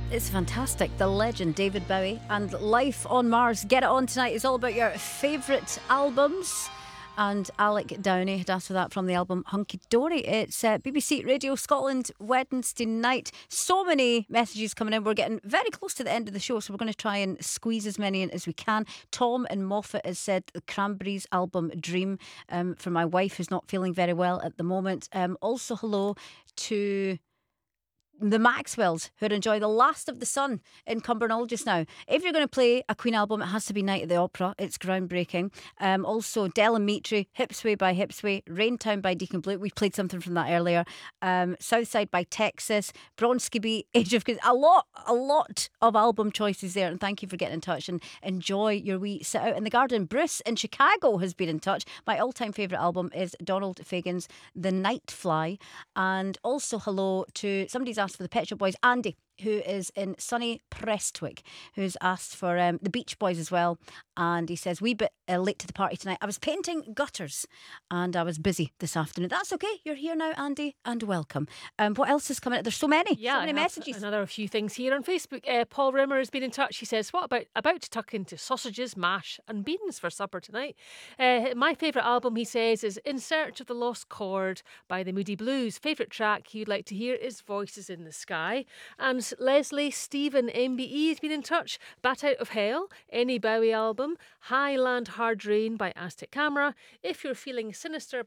It's fantastic. The legend David Bowie and Life on Mars. Get It On tonight is all about your favourite albums. And Alec Downey had asked for that from the album Hunky Dory. It's BBC Radio Scotland Wednesday night. So many messages coming in. We're getting very close to the end of the show, so we're going to try and squeeze as many in as we can. Tom in Moffat has said the Cranberries album Dream for my wife who's not feeling very well at the moment. Also, hello to the Maxwells, who'd enjoy The Last of the Sun in Cumbernauld just now. If you're going to play a Queen album, it has to be Night at the Opera. It's groundbreaking. Also, Del and Mitri, Hipsway by Hipsway, Raintown by Deacon Blue. We played something from that earlier. Southside by Texas, Bronskiby, Age of Kids. A lot of album choices there. And thank you for getting in touch and enjoy your wee sit out in the garden. Bruce in Chicago has been in touch. My all-time favourite album is Donald Fagen's The Night Fly. And also hello to somebody's asked for the Pet Shop Boys, Andy, who is in sunny Prestwick, who's asked for the Beach Boys as well. And he says, wee bit late to the party tonight. I was painting gutters and I was busy this afternoon. That's okay. You're here now, Andy, and welcome. What else is coming? There's so many. Yeah, so many I have messages. Another few things here on Facebook. Paul Rimmer has been in touch. He says, what about to tuck into sausages, mash and beans for supper tonight? My favourite album, he says, is In Search of the Lost Chord by the Moody Blues. Favourite track he'd like to hear is Voices in the Sky. And Leslie Stephen MBE has been in touch. Bat Out of Hell, any Bowie album, Highland Hard Rain by Aztec Camera. If You're Feeling Sinister